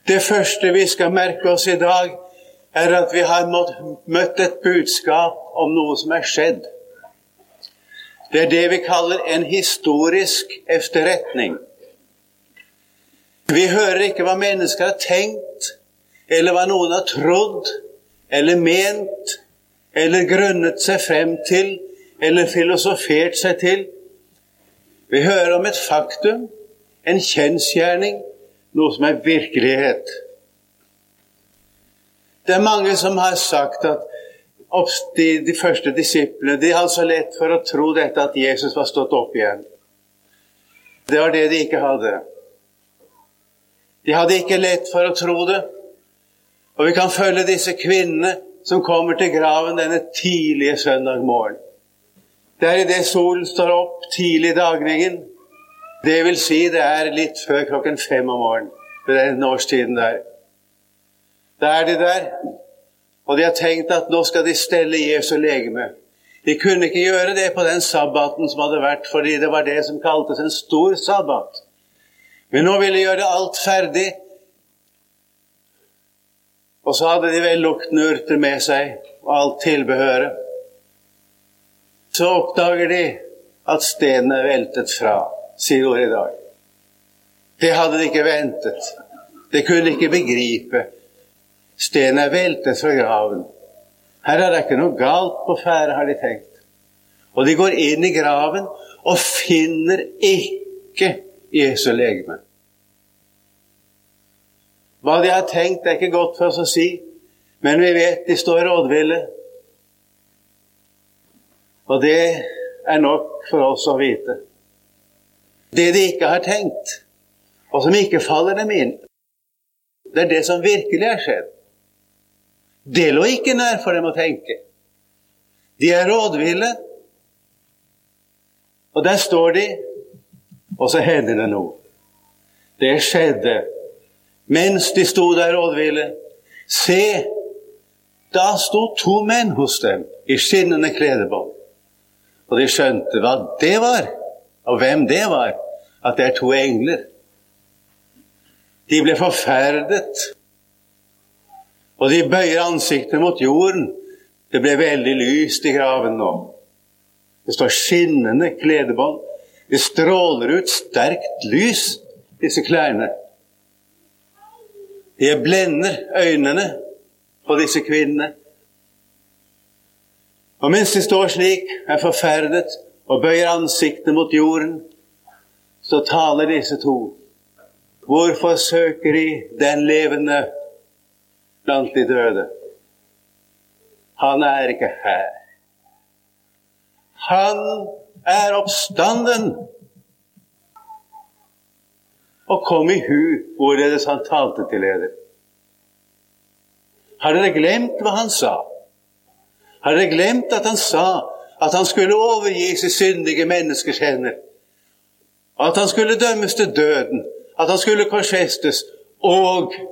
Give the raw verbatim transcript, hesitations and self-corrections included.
Det første vi skal merke oss i dag, er at vi har møtt et budskap om noe som er skjedd. Det er det vi kaller en historisk efterretning. Vi hører ikke hva mennesker har tenkt, eller hva noen har trodd, eller ment, eller grunnet seg frem til, eller filosofert seg til. Vi hører om et faktum, en kjensgjerning, noe som er virkelighet. Det er mange som har sagt at de, de første disiplene, de hadde så lett for å tro dette at Jesus var stått opp igjen. Det var det de ikke hadde. De hadde ikke lett for å tro det. Og vi kan følge disse kvinnene som kommer til graven denne tidlige søndag morgen. Det er i det solen står opp tidlig i dagningen. Det vil si det er litt før klokken fem om morgenen, ved den årstiden der. Da er de der, og de har tenkt at nå skal de stelle Jesu legeme. De kunne ikke gjøre det på den sabbaten som hadde vært, fordi det var det som kaltes en stor sabbat. Men nå ville de gjøre alt ferdig, og så hadde de vel luktnurter med seg, og alt tilbehøret. Så oppdager de at stenene veltet fra, sier ordet i dag. Det hadde de ikke ventet. De kunne ikke begripe. Stenene er veltet fra graven. Her er det ikke noe galt på ferde, har de tenkt. Og de går inn i graven og finner ikke Jesu legeme. Hva de har tenkt er ikke godt for oss å si, men vi vet de står rådville. Og det er nok for oss å vite. Det de ikke har tenkt, og som ikke faller dem inn, det er det som virkelig er skjedd. Det lå ikke nær for dem å tenke. De er rådville, og der står de, og så hender det noe. Det skjedde mens de stod der rådville. Se, da stod to menn hos dem i skinnende kledebånd. Og de skjønte hva det var, og hvem det var, at det er to engler. De ble forferdet, og de bøyer ansiktet mot jorden. Det ble veldig lyst i graven nå. Det står skinnende kledebånd. Det stråler ut sterkt lys, disse klærne. De blender øynene på disse kvinnene. Og mens de står slik, er forferdet og bøyer ansiktet mot jorden, så taler disse to. Hvorfor søker de den levende blant de døde? Han er ikke her. Han er oppstanden. Og kom i hu hvorledes han talte til dere. Har dere glemt hva han sa? Har dere glemt at han sa at han skulle overgis i syndige menneskers hender? At han skulle dømmes til døden? At han skulle korsfestes og